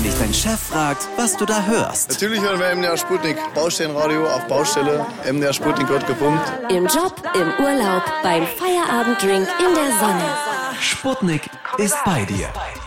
dich dein Chef fragt, was du da hörst. Natürlich hören wir MDR Sputnik. Baustellenradio auf Baustelle. MDR Sputnik wird gepumpt. Im Job, im Urlaub, beim Feierabenddrink, in der Sonne. Sputnik ist bei dir.